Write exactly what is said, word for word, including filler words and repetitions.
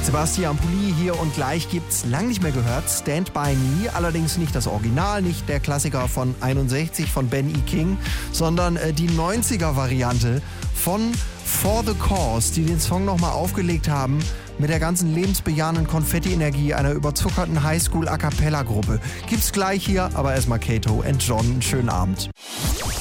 Sebastian Pulli hier und gleich gibt's lang nicht mehr gehört Stand By Me, allerdings nicht das Original, nicht der Klassiker von einundsechzig von Ben E. King, sondern äh, die neunziger-Variante von For the Cause, die den Song nochmal aufgelegt haben mit der ganzen lebensbejahenden Konfetti-Energie einer überzuckerten Highschool-A-Cappella-Gruppe. Gibt's gleich hier, aber erstmal Kato and John, einen schönen Abend.